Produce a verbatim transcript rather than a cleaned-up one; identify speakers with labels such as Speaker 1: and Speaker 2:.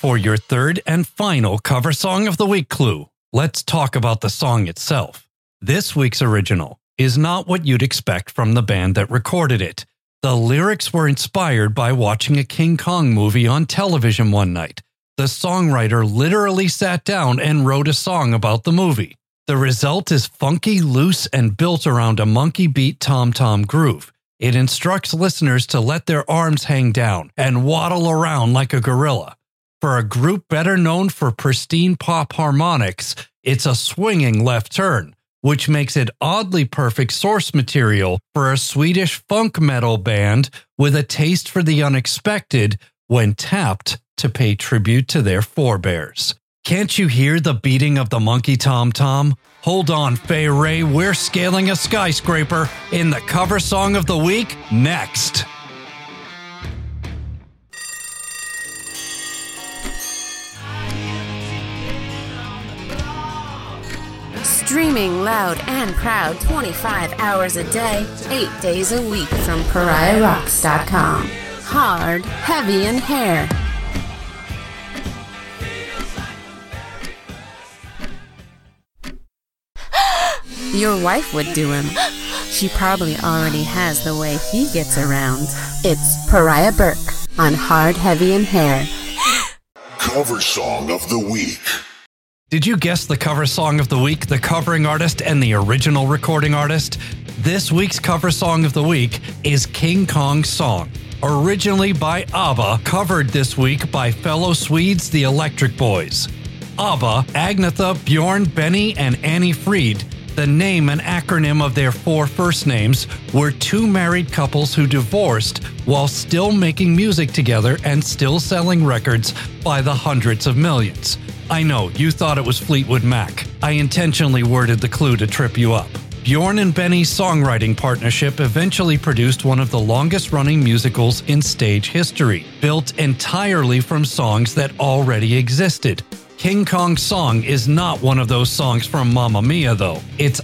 Speaker 1: For your third and final cover song of the week clue, let's talk about the song itself. This week's original is not what you'd expect from the band that recorded it. The lyrics were inspired by watching a King Kong movie on television one night. The songwriter literally sat down and wrote a song about the movie. The result is funky, loose, and built around a monkey beat tom-tom groove. It instructs listeners to let their arms hang down and waddle around like a gorilla. For a group better known for pristine pop harmonics, it's a swinging left turn, which makes it oddly perfect source material for a Swedish funk metal band with a taste for the unexpected when tapped to pay tribute to their forebears. Can't you hear the beating of the monkey tom-tom? Hold on, Fay Ray, we're scaling a skyscraper in the cover song of the week next.
Speaker 2: Streaming loud and proud twenty-five hours a day, eight days a week from pariah rocks dot com. Hard, Heavy, and Hair. Your wife would do him. She probably already has the way he gets around. It's Pariah Burke on Hard, Heavy, and Hair.
Speaker 3: Cover Song of the Week.
Speaker 1: Did you guess the cover song of the week, the covering artist, and the original recording artist? This week's cover song of the week is King Kong's Song. Originally by ABBA, covered this week by fellow Swedes, the Electric Boys. ABBA, Agnetha, Bjorn, Benny, and Annie Fried, the name and acronym of their four first names, were two married couples who divorced while still making music together and still selling records by the hundreds of millions. I know, you thought it was Fleetwood Mac. I intentionally worded the clue to trip you up. Bjorn and Benny's songwriting partnership eventually produced one of the longest-running musicals in stage history, built entirely from songs that already existed. King Kong's Song is not one of those songs from Mamma Mia, though. It's